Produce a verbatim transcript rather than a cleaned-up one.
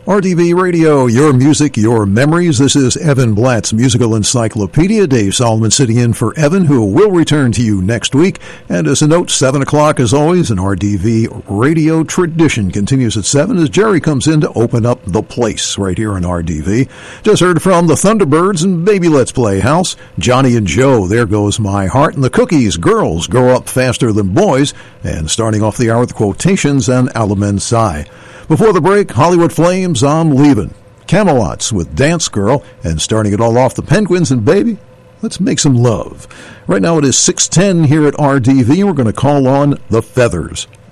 R D V Radio, your music, your memories. This is Evan Blatt's Musical Encyclopedia. Dave Solomon sitting in for Evan, who will return to you next week. And as a note, seven o'clock as always, an R D V Radio tradition continues at seven as Jerry comes in to open up the place right here on R D V. Just heard from the Thunderbirds and Baby Let's Play House. Johnny and Joe, There Goes My Heart. And the Cookies, Girls Grow Up Faster Than Boys. And starting off the hour with quotations and Alamen Sai. Before the break, Hollywood Flames, I'm Leaving. Camelots with Dance Girl. And starting it all off, the Penguins and Baby, Let's Make Some Love. Right now it is six ten here at R D V. We're going to call on the Feathers.